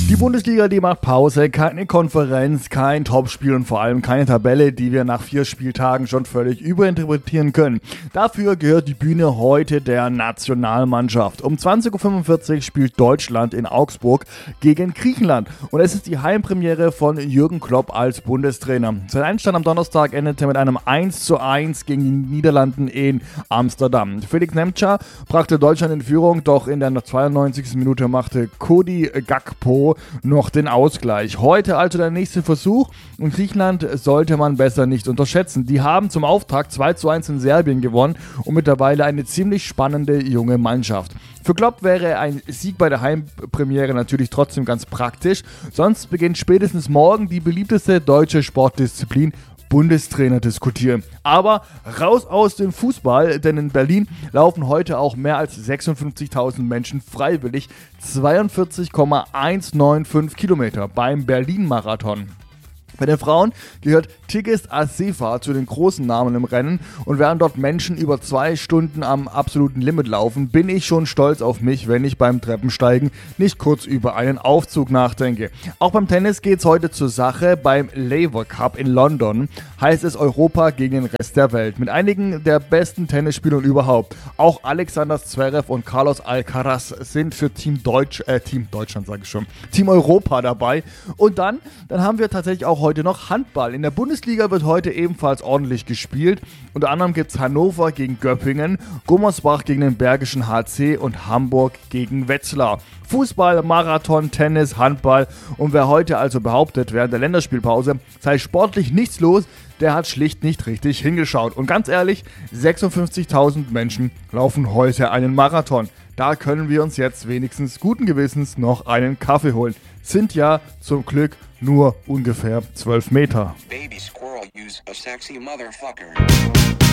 Die Bundesliga, die macht Pause, keine Konferenz, kein Topspiel und vor allem keine Tabelle, die wir nach 4 Spieltagen schon völlig überinterpretieren können. Dafür gehört die Bühne heute der Nationalmannschaft. Um 20.45 Uhr spielt Deutschland in Augsburg gegen Griechenland und es ist die Heimpremiere von Jürgen Klopp als Bundestrainer. Sein Einstand am Donnerstag endete mit einem 1:1 gegen die Niederlanden in Amsterdam. Felix Nemtscher brachte Deutschland in Führung, doch in der 92. Minute machte Cody Gakpo noch den Ausgleich. Heute also der nächste Versuch und Griechenland sollte man besser nicht unterschätzen. Die haben zum Auftakt 2:1 in Serbien gewonnen und mittlerweile eine ziemlich spannende junge Mannschaft. Für Klopp wäre ein Sieg bei der Heimpremiere natürlich trotzdem ganz praktisch, sonst beginnt spätestens morgen die beliebteste deutsche Sportdisziplin, Bundestrainer diskutieren. Aber raus aus dem Fußball, denn in Berlin laufen heute auch mehr als 56.000 Menschen freiwillig 42,195 Kilometer beim Berlin-Marathon. Bei den Frauen gehört Tigist Assefa zu den großen Namen im Rennen und während dort Menschen über 2 Stunden am absoluten Limit laufen, bin ich schon stolz auf mich, wenn ich beim Treppensteigen nicht kurz über einen Aufzug nachdenke. Auch beim Tennis geht's heute zur Sache. Beim Laver Cup in London heißt es Europa gegen den Rest der Welt. Mit einigen der besten Tennisspielern überhaupt. Auch Alexander Zverev und Carlos Alcaraz sind für Team Europa dabei. Und dann haben wir tatsächlich auch heute noch Handball. In der Bundesliga wird heute ebenfalls ordentlich gespielt. Unter anderem gibt es Hannover gegen Göppingen, Gummersbach gegen den Bergischen HC und Hamburg gegen Wetzlar. Fußball, Marathon, Tennis, Handball und wer heute also behauptet, während der Länderspielpause sei sportlich nichts los, der hat schlicht nicht richtig hingeschaut. Und ganz ehrlich, 56.000 Menschen laufen heute einen Marathon. Da können wir uns jetzt wenigstens guten Gewissens noch einen Kaffee holen. Sind ja zum Glück nur ungefähr 12 Meter. Baby squirrel, use a sexy motherfucker.